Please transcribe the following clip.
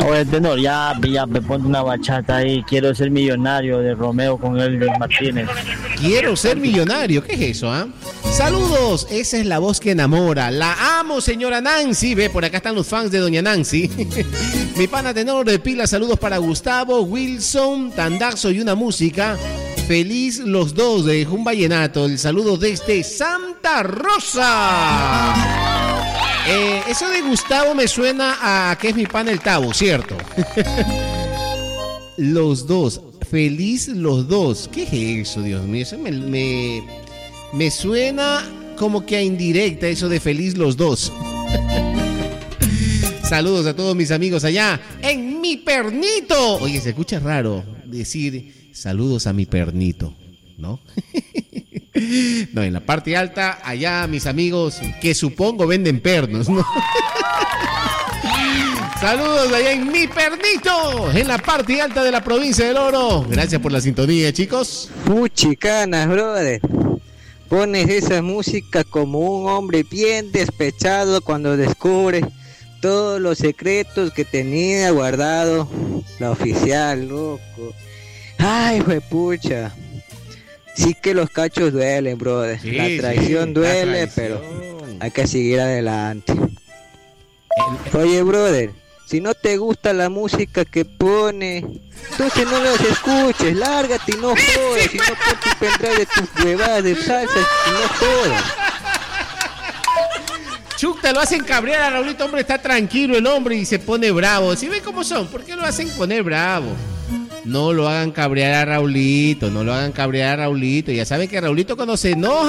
Oye, tenor, ya me ponte una bachata ahí. Quiero ser millonario de Romeo con Elvis Martínez. Quiero ser millonario. ¿Qué es eso, ah? Saludos, esa es la voz que enamora. La amo, señora Nancy. Ve, por acá están los fans de doña Nancy. Mi pana tenor de pila, saludos para Gustavo, Wilson, Tandazo y una música. Feliz los dos de un vallenato. El saludo desde Santa Rosa. Eso de Gustavo me suena a que es mi pana el Tavo, ¿cierto? Los dos, feliz los dos. ¿Qué es eso, Dios mío? Eso me suena como que a indirecta eso de feliz los dos. Saludos a todos mis amigos allá en mi pernito. Oye, se escucha raro decir saludos a mi pernito, ¿no? No, en la parte alta, allá mis amigos que supongo venden pernos, ¿no? Saludos allá en mi pernito, en la parte alta de la provincia del Oro. Gracias por la sintonía, chicos. Puchicanas, brother. Pones esa música como un hombre bien despechado cuando descubre todos los secretos que tenía guardado la oficial, loco. Ay, juepucha. Sí que los cachos duelen, brother. Sí, la traición duele, pero hay que seguir adelante. Oye, brother, si no te gusta la música que pone, entonces no las escuches, lárgate y no jodas. Si no, pon tu pendrive de tus huevadas de salsa y no jodas. Chucta, lo hacen cabrear a Raulito, hombre, está tranquilo el hombre y se pone bravo. ¿Sí ven cómo son? ¿Por qué lo hacen poner bravo? No lo hagan cabrear a Raulito, no lo hagan cabrear a Raulito. Ya saben que Raulito cuando se enoja